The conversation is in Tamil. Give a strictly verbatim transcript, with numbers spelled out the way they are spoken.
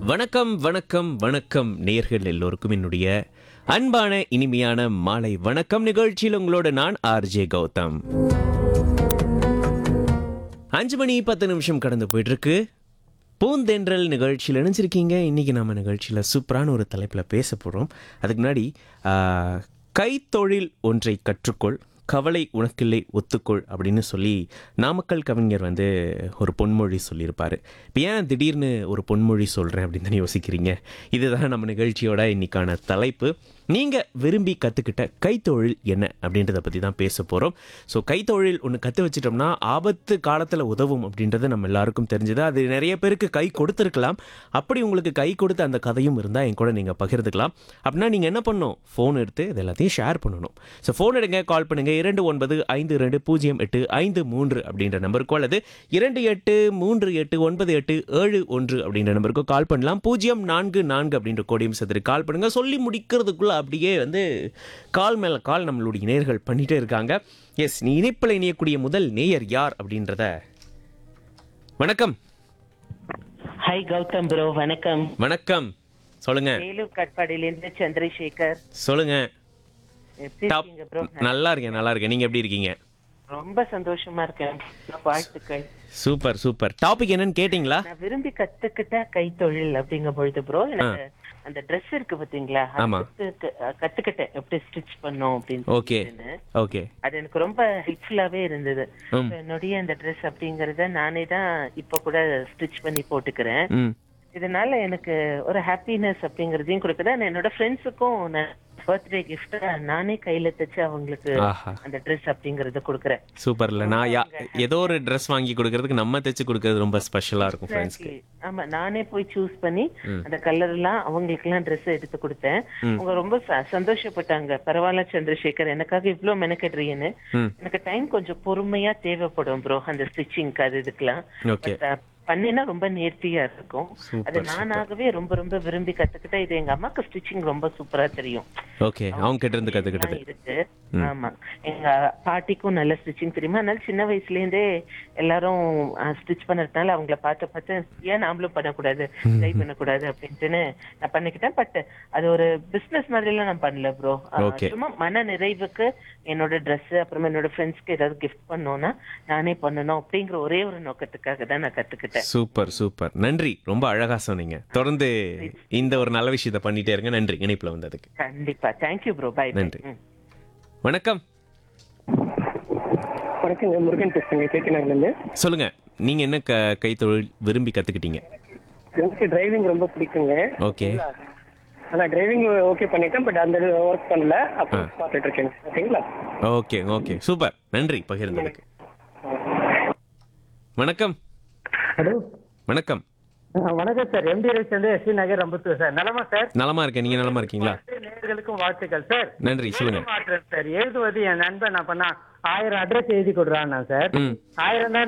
வணக்கம் வணக்கம் வணக்கம் நேயர்கள் எல்லோருக்கும் என்னுடைய அன்பான இனிமையான மாலை வணக்கம். நிகழ்ச்சியில் உங்களோட நான் ஆர்ஜே கௌதம். அஞ்சு மணி பத்து நிமிஷம் கடந்து போயிட்டு இருக்கு. பூந்தென்றல் நிகழ்ச்சியில் இணைஞ்சிருக்கீங்க. இன்னைக்கு நம்ம நிகழ்ச்சியில் சூப்பரான ஒரு தலைப்பில் பேச போகிறோம். அதுக்கு முன்னாடி கைத்தொழில் ஒன்றை கற்றுக்கொள், கவலை உனக்கில்லை ஒத்துக்கொள் அப்படின்னு சொல்லி நாமக்கல் கவிஞர் வந்து ஒரு பொன்மொழி சொல்லியிருப்பார். இப்போ ஏன் திடீர்னு ஒரு பொன்மொழி சொல்கிறேன் அப்படின்னு தானே யோசிக்கிறீங்க. இதுதான் நம்ம நிகழ்ச்சியோட இன்னைக்கான தலைப்பு. நீங்கள் விரும்பி கற்றுக்கிட்ட கைத்தொழில் என்ன அப்படின்றத பற்றி தான் பேச போகிறோம். ஸோ கைத்தொழில் ஒன்று கற்று வச்சிட்டோம்னா ஆபத்து காலத்தில் உதவும் அப்படின்றது நம்ம எல்லாருக்கும் தெரிஞ்சது. அது நிறைய பேருக்கு கை கொடுத்துருக்கலாம். அப்படி உங்களுக்கு கை கொடுத்த அந்த கதையும் இருந்தால் என் கூட நீங்கள் பகிர்ந்துக்கலாம். அப்படின்னா நீங்கள் என்ன பண்ணணும், ஃபோன் எடுத்து இது எல்லாத்தையும் ஷேர் பண்ணணும். ஸோ ஃபோன் எடுங்க, கால் பண்ணுங்கள். இரண்டு ஒன்பது ஐந்து ரெண்டு பூஜ்ஜியம் எட்டு ஐந்து மூன்று அப்படின்ற நம்பருக்கோ அல்லது இரண்டு எட்டு மூன்று எட்டு ஒன்பது எட்டு ஏழு ஒன்று அப்படின்ற நம்பருக்கோ கால் பண்ணலாம். பூஜ்ஜியம் நான்கு நான்கு அப்படின்ற கோடியும் சேர்த்து கால் பண்ணுங்கள். சொல்லி முடிக்கிறதுக்குள்ள அப்படியே வந்து கால் மேலே கால் நம்மளுடைய நேயர்கள் பண்ணிகிட்டே இருக்காங்க. எஸ், நீ இணைப்பில் இணையக்கூடிய முதல் நேயர் யார் அப்படின்றத. வணக்கம். ஹாய் கௌதம் ப்ரோ, வணக்கம். வணக்கம், சொல்லுங்க. வேலூர் கட்பாடியிலிருந்து சந்திரசேகர். சொல்லுங்க. எப்படி இருக்கீங்க ப்ரோ? நல்லா இருக்கேன், நல்லா இருக்கேன். நீங்க எப்படி இருக்கீங்க? ரொம்ப சந்தோஷமா இருக்கேன். வாழ்த்துக்கள். Super super. டாபிக் என்னன்னு கேட்டீங்களா? நான் விரும்பி கத்துக்கிட்ட கைத்தொழில் அப்படிங்கும் பொழுது ப்ரோ, எனக்கு அந்த ட்ரெஸ் இருக்கு பாத்தீங்களா, கத்துக்கிட்டேன் எப்படி ஸ்டிச் பண்ணோம் அப்படின்னு. Okay okay. அது எனக்கு ரொம்ப ஹெல்ப்ஃபுல்லாவே இருந்தது. என்னுடைய அந்த ட்ரெஸ் அப்படிங்கறத நானே தான் இப்ப கூட ஸ்டிச் பண்ணி போட்டுக்கிறேன். இதனால எனக்கு ஒரு ஹாப்பினஸ் அப்படிங்கறதையும் கொடுக்குது. என்னோட ஃப்ரெண்ட்ஸுக்கும் பர்த்டே கிஃப்ட் நானே கையில தச்சு அவங்களுக்கு அந்த ட்ரெஸ் அப்படிங்கறத கொடுக்குறேன். சூப்பர்ல. நான் ஏதோ ஒரு ட்ரெஸ் வாங்கி கொடுக்கறதுக்கு நம்ம தச்சு கொடுக்கறது ரொம்ப ஸ்பெஷலா இருக்கும் ஃப்ரெண்ட்ஸ்க்கு. ஆமா, நானே போய் சூஸ் பண்ணி அந்த கலர் எல்லாம் அவங்களுக்கு எல்லாம் ட்ரெஸ் எடுத்து கொடுத்தேன். அவங்க ரொம்ப சந்தோஷப்பட்டாங்க. பரவாயில்ல சந்திரசேகர், எனக்காக இவ்வளவு மெனக்கெடுறீங்கன்னு. எனக்கு டைம் கொஞ்சம் பொறுமையா தேவைப்படும் ப்ரோ அந்த ஸ்டிச்சிங்க்கு, அது இதுக்கெல்லாம் பண்ணினா ரொம்ப நேர்த்தியா இருக்கும். அது நானாகவே ரொம்ப ரொம்ப விரும்பி கத்துக்கிட்டேன். இது எங்க அம்மாக்கு ஸ்டிச்சிங் ரொம்ப சூப்பரா தெரியும். ஓகே, அவங்க கிட்ட இருந்து கத்துக்கிட்டது இருக்கு. ஆமா, எங்க பாட்டிக்கும் நல்ல ஸ்டிச்சிங் தெரியுமா. அதனால சின்ன வயசுல இருந்தே எல்லாரும் ஸ்டிச் பண்ணறதுனால அவங்கள பார்த்து பார்த்து ஏன் நாமளும் பண்ணக்கூடாது, ட்ரை பண்ணக்கூடாது அப்படின்ட்டுன்னு நான் பண்ணிக்கிட்டேன். பட் அது ஒரு பிசினஸ் மாதிரி எல்லாம் நான் பண்ணல ப்ரோ. சும்மா மன நிறைவுக்கு என்னோட ட்ரெஸ் அப்புறமா என்னோட ஃப்ரெண்ட்ஸ்க்கு ஏதாவது கிஃப்ட் பண்ணோம்னா நானே பண்ணணும் அப்படிங்கிற ஒரே ஒரு நோக்கத்துக்காக தான் நான் கத்துக்கிட்டேன். Super super. நன்றி, ரொம்ப அழகா சொன்னீங்க. தொடர்ந்து இந்த ஒரு நல்ல விஷயத்தை பண்ணிட்டே இருங்க. நன்றி இணைப்புல வந்ததுக்கு. கண்டிப்பா. Thank you bro. பை. நன்றி. வணக்கம். வணக்கம், முருகன் பேசுறேங்க, கேட்கல. சொல்லுங்க, நீங்க என்ன கைத்தொழில் விரும்பி கத்துக்கிட்டீங்க? எனக்கு டிரைவிங் ரொம்ப பிடிக்குங்க. ஓகே. ஆனா டிரைவிங் ஓகே பண்ணிட்டேன், பட் அந்த ஒர்க் பண்ணல. அப்ப பார்த்துட்டு இருக்கேன். ஓகேங்களா? Okay okay, super. நன்றி பகிர்ந்ததுக்கு. வணக்கம். ஹலோ, வணக்கம். வணக்கம் சார். எம்டி ரைஸ் வந்து எஸ்வி நகர் அம்பத்தூர் சார். நலமா சார்? நலமா இருக்கேன். நீங்க நலமா இருக்கீங்களா? நேயர்களுக்கும் வாழ்த்துக்கள் சார். நன்றி, சொல்லுங்க. சார் எழுதுவது என் நண்பன் நான் பண்ணா ஆயிரம் அட்ரஸ் எழுதி கொடுறான் சார். ஆயிரம் தான்